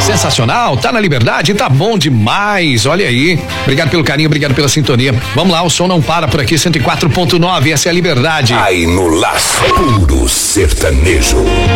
Sensacional, tá na Liberdade, tá bom demais, olha aí. Obrigado pelo carinho, obrigado pela sintonia. Vamos lá, o som não para por aqui, 104.9, essa é a Liberdade. Aí no laço, puro sertanejo.